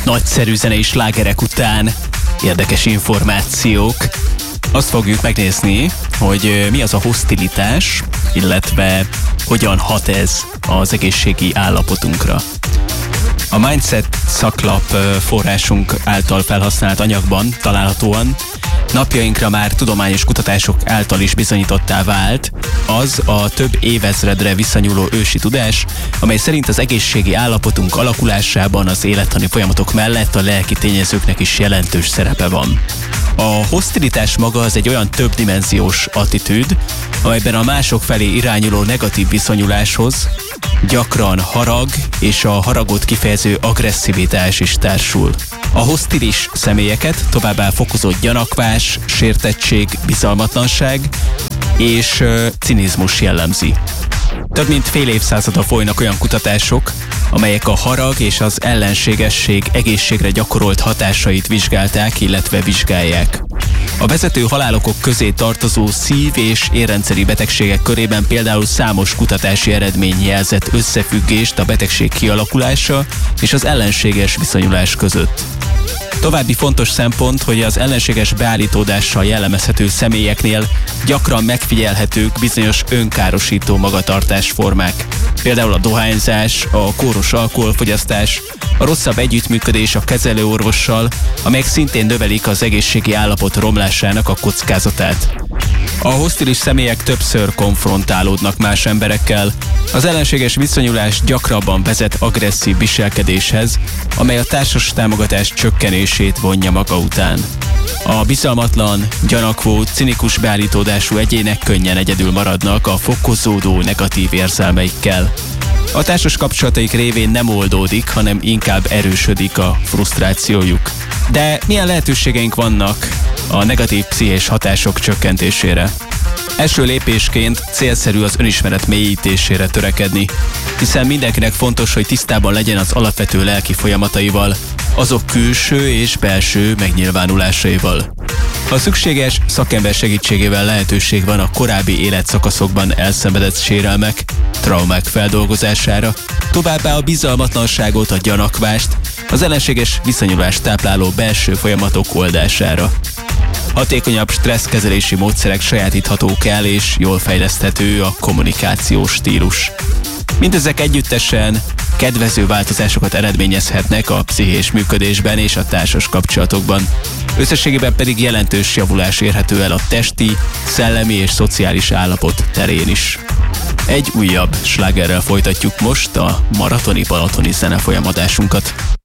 nagyszerű zenei slágerek után érdekes információk. Azt fogjuk megnézni, hogy mi az a hostilitás, illetve hogyan hat ez az egészségi állapotunkra. A Mindset szaklap forrásunk által felhasznált anyagban találhatóan napjainkra már tudományos kutatások által is bizonyítottá vált az a több évezredre visszanyúló ősi tudás, amely szerint az egészségi állapotunk alakulásában az élettani folyamatok mellett a lelki tényezőknek is jelentős szerepe van. A hostilitás maga az egy olyan többdimenziós attitűd, amelyben a mások felé irányuló negatív viszonyuláshoz gyakran harag és a haragot kifejező agresszivitás is társul. A hostilis személyeket továbbá fokozott gyanakvás, sértettség, bizalmatlanság és cinizmus jellemzi. Több mint fél évszázada folynak olyan kutatások, amelyek a harag és az ellenségesség egészségre gyakorolt hatásait vizsgálták, illetve vizsgálják. A vezető halálokok közé tartozó szív- és érrendszeri betegségek körében például számos kutatási eredmény jelzett összefüggést a betegség kialakulása és az ellenséges viszonyulás között. További fontos szempont, hogy az ellenséges beállítódással jellemezhető személyeknél gyakran megfigyelhetők bizonyos önkárosító magatartásformák. Például a dohányzás, a kóros alkoholfogyasztás, a rosszabb együttműködés a kezelőorvossal, amelyek szintén növelik az egészségi állapot romlásának a kockázatát. A hostilis személyek többször konfrontálódnak más emberekkel. Az ellenséges viszonyulás gyakrabban vezet agresszív viselkedéshez, amely a társas támogatás csökkenését vonja maga után. A bizalmatlan, gyanakvó, cinikus beállítódású egyének könnyen egyedül maradnak a fokozódó negatív érzelmeikkel. A társas kapcsolataik révén nem oldódik, hanem inkább erősödik a frusztrációjuk. De milyen lehetőségeink vannak a negatív pszichés hatások csökkentésére? Első lépésként célszerű az önismeret mélyítésére törekedni, hiszen mindenkinek fontos, hogy tisztában legyen az alapvető lelki folyamataival, azok külső és belső megnyilvánulásaival. Ha szükséges, szakember segítségével lehetőség van a korábbi életszakaszokban elszenvedett sérelmek, traumák feldolgozására, továbbá a bizalmatlanságot, a gyanakvást, az ellenséges viszonyulást tápláló belső folyamatok oldására. Hatékonyabb stresszkezelési módszerek sajátíthatók el, és jól fejleszthető a kommunikációs stílus. Mindezek együttesen kedvező változásokat eredményezhetnek a pszichés működésben és a társas kapcsolatokban. Összességében pedig jelentős javulás érhető el a testi, szellemi és szociális állapot terén is. Egy újabb slágerrel folytatjuk most a maratoni balatoni zenefolyamadásunkat.